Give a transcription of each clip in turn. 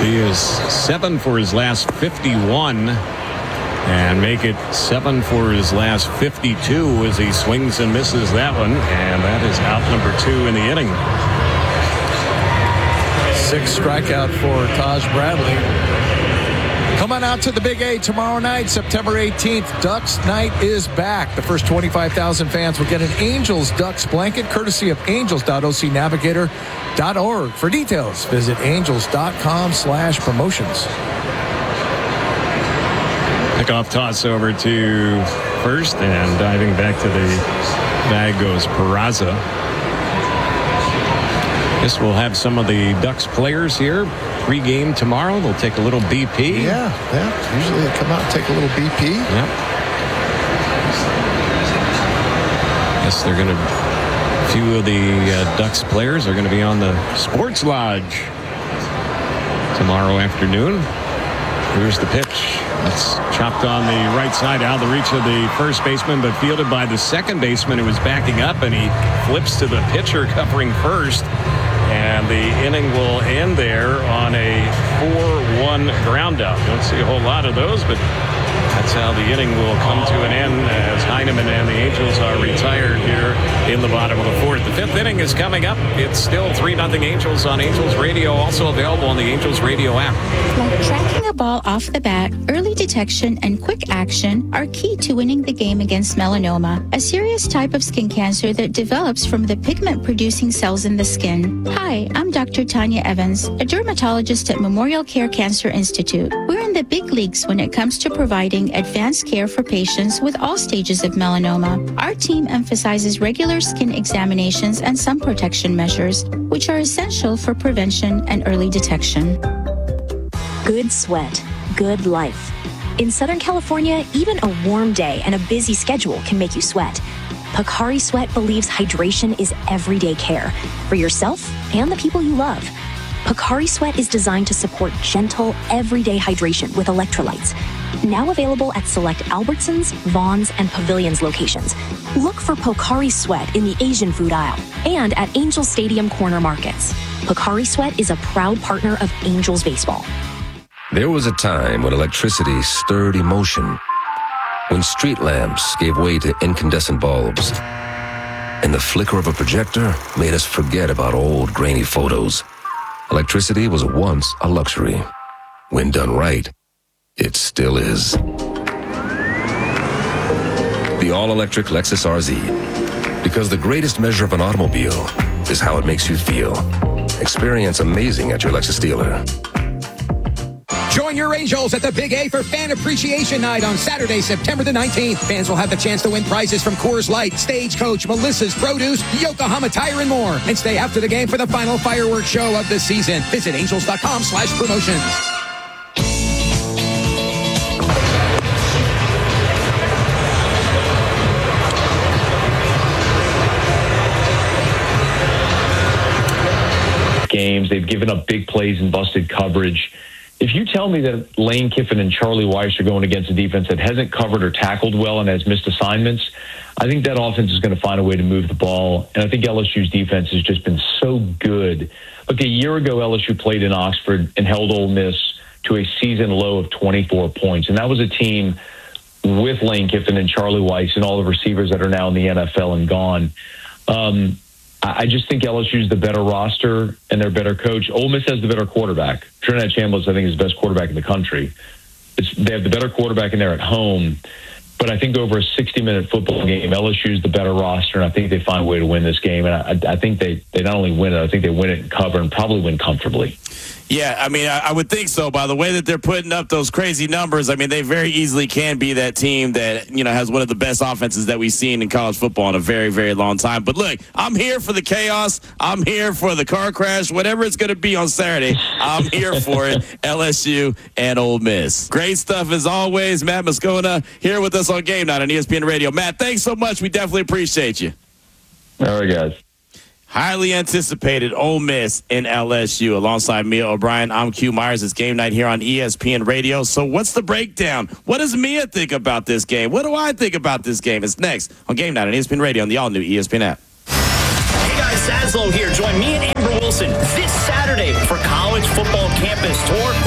He is 7 for his last 51 and make it 7 for his last 52 as he swings and misses that one. And that is out number 2 in the inning. 6th strikeout for Taj Bradley. Come on out to the Big A tomorrow night, September 18th. Ducks Night is back. The first 25,000 fans will get an Angels Ducks blanket courtesy of angels.ocnavigator.org. For details, visit angels.com/promotions. Pickoff toss over to first, and diving back to the bag goes Peraza. Guess we'll have some of the Ducks players here pre-game tomorrow. They'll take a little BP. Yeah. Usually they come out and take a little BP. Yep. Guess they're going to. A few of the Ducks players are going to be on the Sports Lodge tomorrow afternoon. Here's the pitch. It's chopped on the right side, out of the reach of the first baseman, but fielded by the second baseman who was backing up, and he flips to the pitcher covering first. And the inning will end there on a 4-1 ground out. Don't see a whole lot of those, but that's how the inning will come to an end as Heineman and the Angels are retired here in the bottom of the 4th. The 5th inning is coming up. It's still 3-0 Angels on Angels Radio, also available on the Angels Radio app. Like tracking a ball off the bat, early detection and quick action are key to winning the game against melanoma, a serious type of skin cancer that develops from the pigment-producing cells in the skin. Hi, I'm Dr. Tanya Evans, a dermatologist at Memorial Care Cancer Institute. We're in the big leagues when it comes to providing advanced care for patients with all stages of melanoma. Our team emphasizes regular skin examinations and sun protection measures, which are essential for prevention and early detection. Good sweat, good life. In Southern California, even a warm day and a busy schedule can make you sweat. Pocari Sweat believes hydration is everyday care for yourself and the people you love. Pocari Sweat is designed to support gentle, everyday hydration with electrolytes. Now available at select Albertsons, Vons, and Pavilions locations. Look for Pocari Sweat in the Asian food aisle and at Angel Stadium corner markets. Pocari Sweat is a proud partner of Angels Baseball. There was a time when electricity stirred emotion, when street lamps gave way to incandescent bulbs, and the flicker of a projector made us forget about old grainy photos. Electricity was once a luxury. When done right, it still is. The all-electric Lexus RZ. Because the greatest measure of an automobile is how it makes you feel. Experience amazing at your Lexus dealer. Join your Angels at the Big A for Fan Appreciation Night on Saturday, September the 19th. Fans will have the chance to win prizes from Coors Light, Stagecoach, Melissa's Produce, Yokohama Tire, and more. And stay after the game for the final fireworks show of the season. Visit angels.com/promotions. Games. They've given up big plays and busted coverage. If you tell me that Lane Kiffin and Charlie Weiss are going against a defense that hasn't covered or tackled well and has missed assignments, I think that offense is going to find a way to move the ball. And I think LSU's defense has just been so good. Look, a year ago, LSU played in Oxford and held Ole Miss to a season low of 24 points. And that was a team with Lane Kiffin and Charlie Weiss and all the receivers that are now in the NFL and gone. I just think LSU's the better roster and their better coach. Ole Miss has the better quarterback. Trinidad Chambliss, I think, is the best quarterback in the country. They have the better quarterback in there at home. But I think over a 60-minute football game, LSU's the better roster, and I think they find a way to win this game. And I think they not only win it, I think they win it and cover and probably win comfortably. Yeah, I mean, I would think so. By the way that they're putting up those crazy numbers, I mean, they very easily can be that team that, you know, has one of the best offenses that we've seen in college football in a very, very long time. But look, I'm here for the chaos. I'm here for the car crash. Whatever it's going to be on Saturday, I'm here for it. LSU and Ole Miss. Great stuff as always. Matt Moscona here with us on Game Night on ESPN Radio. Matt, thanks so much. We definitely appreciate you. All right, guys. Highly anticipated Ole Miss and LSU. Alongside Mia O'Brien, I'm Q Myers. It's Game Night here on ESPN Radio. So what's the breakdown? What does Mia think about this game? What do I think about this game? It's next on Game Night on ESPN Radio on the all-new ESPN app. Hey guys, Saslow here. Join me and Amber Wilson this Saturday for College Football Campus Tour.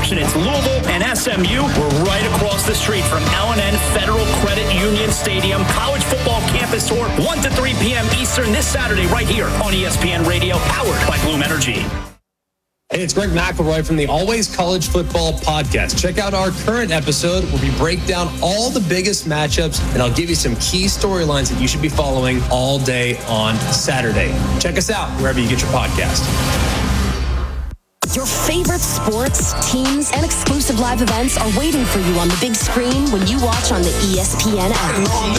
action. It's Louisville and SMU. We're right across the street from L&N Federal Credit Union Stadium. College football campus tour, 1 to 3 p.m. Eastern this Saturday right here on ESPN Radio, powered by Bloom Energy. Hey, it's Greg McElroy from the Always College Football Podcast. Check out our current episode where we break down all the biggest matchups, and I'll give you some key storylines that you should be following all day on Saturday. Check us out wherever you get your podcast. Your favorite sports, teams, and exclusive live events are waiting for you on the big screen when you watch on the ESPN app.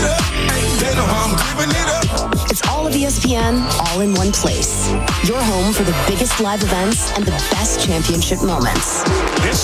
It's all of ESPN, all in one place. Your home for the biggest live events and the best championship moments.